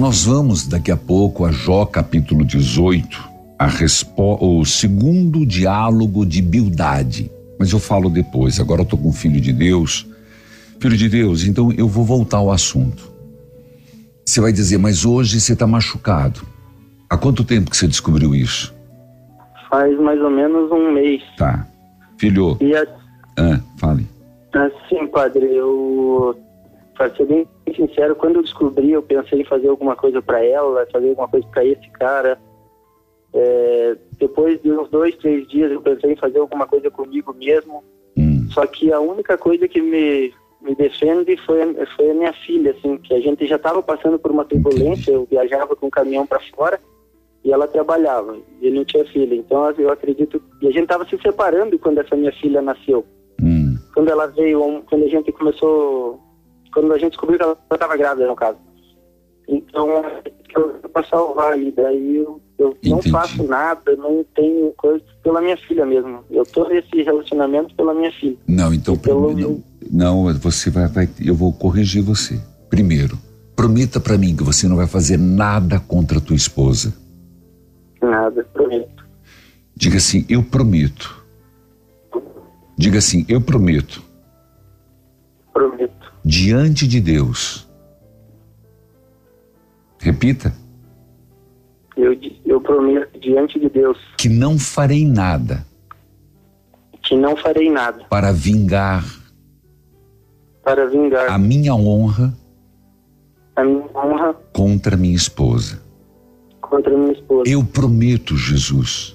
nós vamos daqui a pouco a Jó capítulo 18, o segundo diálogo de Bildade. Mas eu falo depois, agora eu estou com o Filho de Deus. Filho de Deus, então eu vou voltar ao assunto. Você vai dizer, mas hoje você está machucado. Há quanto tempo que você descobriu isso? Faz mais ou menos um mês. Tá. Filho, fale. Assim, padre, para ser bem sincero, quando eu descobri, eu pensei em fazer alguma coisa para ela, fazer alguma coisa para esse cara. Depois de uns 2, 3 dias, eu pensei em fazer alguma coisa comigo mesmo. Só que a única coisa que me defende foi a minha filha, assim, que a gente já estava passando por uma turbulência. Eu viajava com um caminhão para fora e ela trabalhava, e não tinha filha. Então eu acredito, e a gente estava se separando quando essa minha filha nasceu. Quando ela veio, quando a gente descobriu que ela estava grávida, no caso. Então, para salvar, e daí eu não faço nada, não tenho coisa pela minha filha mesmo. Eu tô nesse relacionamento pela minha filha. Não, então não, você vai, eu vou corrigir você. Primeiro, prometa para mim que você não vai fazer nada contra a tua esposa. Nada, prometo. Diga assim, eu prometo. Diga assim, eu prometo. Prometo. Diante de Deus. Repita. Eu prometo diante de Deus. Que não farei nada. Que não farei nada. Para vingar. Para vingar. A minha honra. A minha honra. Contra minha esposa. Contra minha esposa. Eu prometo, Jesus.